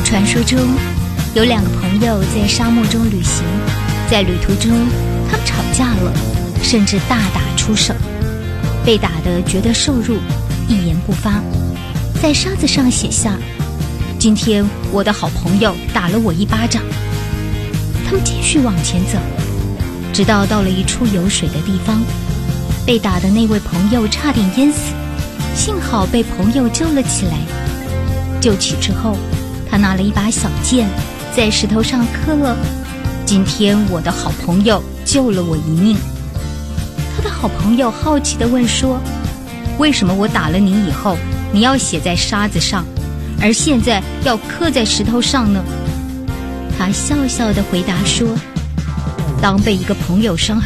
传说中有2个朋友在沙漠中旅行，在旅途中他们吵架了，甚至大打出手，被打得觉得受辱，一言不发，在沙子上写下：今天我的好朋友打了我1巴掌。他们继续往前走，直到到了一处有水的地方，被打的那位朋友差点淹死，幸好被朋友救了起来。救起之后，他拿了一把小剑，在石头上刻了：今天我的好朋友救了我一命。他的好朋友好奇地问说：为什么我打了你以后，你要写在沙子上，而现在要刻在石头上呢？他笑笑地回答说：当被一个朋友伤害